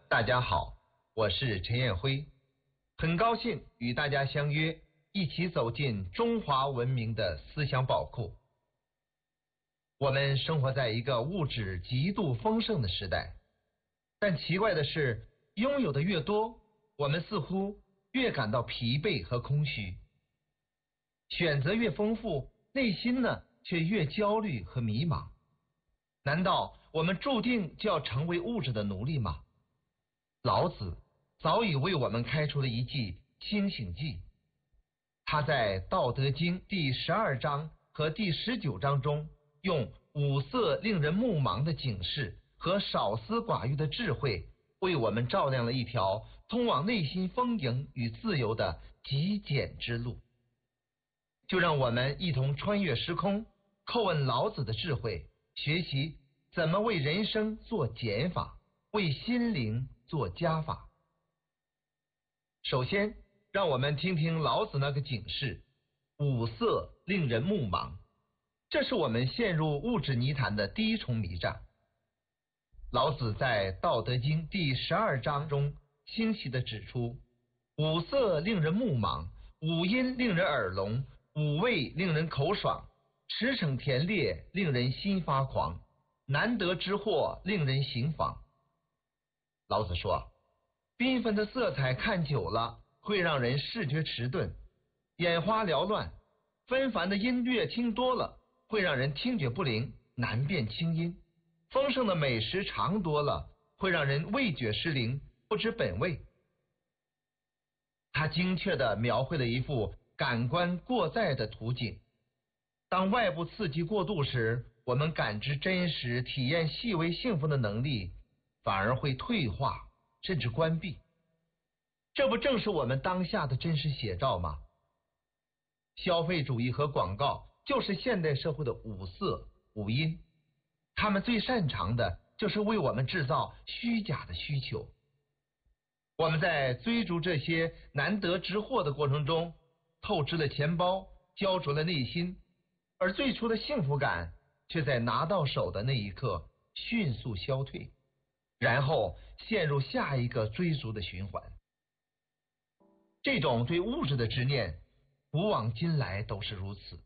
大家好，我是陈彦辉，很高兴与大家相约，一起走进中华文明的思想宝库。我们生活在一个物质极度丰盛的时代，但奇怪的是，拥有的越多，我们似乎越感到疲惫和空虚；选择越丰富，内心呢却越焦虑和迷茫。难道我们注定就要成为物质的奴隶吗？老子早已为我们开出了一剂清醒剂。他在《道德经》第12章和第19章中，用五色令人目盲的警示和少思寡欲的智慧，为我们照亮了一条通往内心丰盈与自由的极简之路。就让我们一同穿越时空，叩问老子的智慧，学习怎么为人生做减法，为心灵做加法。首先，让我们听听老子那个警示：五色令人目盲。这是我们陷入物质泥潭的第一重迷障。老子在《道德经》第12章中清晰地指出，五色令人目盲，五音令人耳聋，五味令人口爽，驰骋田猎令人心发狂，难得之货令人行妨。老子说，缤纷的色彩看久了会让人视觉迟钝，眼花缭乱；纷繁的音乐听多了会让人听觉不灵，难辨清音；丰盛的美食尝多了会让人味觉失灵，不知本味。他精确地描绘了一幅感官过载的图景。当外部刺激过度时，我们感知真实、体验细微幸福的能力反而会退化，甚至关闭。这不正是我们当下的真实写照吗？消费主义和广告就是现代社会的五色五音，他们最擅长的就是为我们制造虚假的需求。我们在追逐这些难得之货的过程中，透支了钱包，焦灼了内心，而最初的幸福感却在拿到手的那一刻迅速消退，然后陷入下一个追逐的循环。这种对物质的执念，古往今来都是如此。《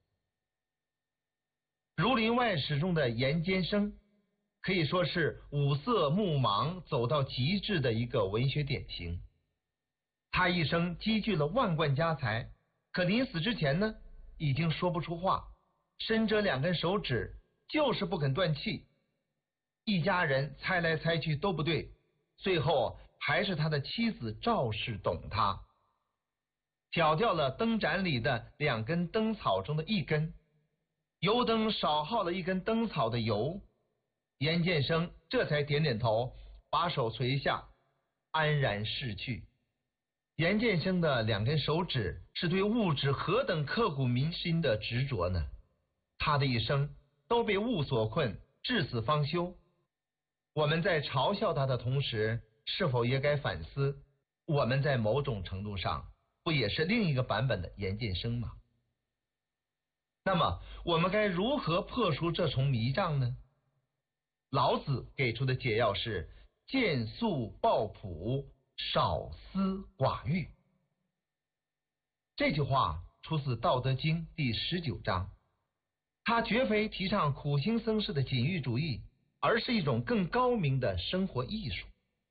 儒林外史》中的颜监生可以说是五色目盲走到极致的一个文学典型。他一生积聚了万贯家财，可临死之前呢，已经说不出话，伸着2根手指，就是不肯断气。一家人猜来猜去都不对，最后还是他的妻子赵氏懂他，挑掉了灯盏里的2根灯草中的1根，油灯少耗了1根灯草的油。颜监生这才点点头，把手垂下，安然逝去。颜监生的2根手指是对物质何等刻骨铭心的执着呢？他的一生都被物所困，至死方休。我们在嘲笑他的同时，是否也该反思，我们在某种程度上不也是另一个版本的颜监生吗？那么我们该如何破除这重迷障呢？老子给出的解药是见素抱朴，少思寡欲。这句话出自《道德经》第19章，他绝非提倡苦行僧式的禁欲主义，而是一种更高明的生活艺术。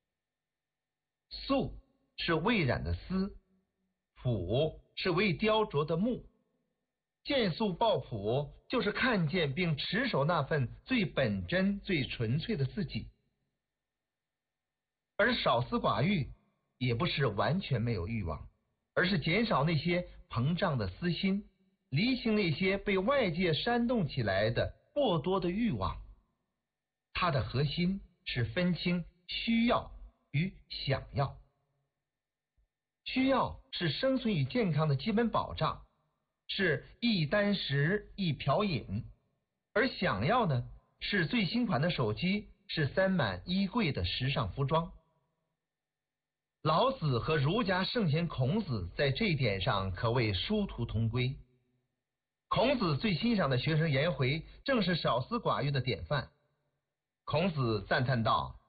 素是未染的丝，朴是未雕琢的木。见素抱朴就是看见并持守那份最本真最纯粹的自己。而少思寡欲也不是完全没有欲望，而是减少那些膨胀的私心，厘清那些被外界煽动起来的过多的欲望。它的核心是分清需要与想要。需要是生存与健康的基本保障，是一箪食一瓢饮；而想要呢，是最新款的手机，是塞满衣柜的时尚服装。老子和儒家圣贤孔子在这一点上可谓殊途同归。孔子最欣赏的学生颜回正是少思寡欲的典范。孔子赞叹道：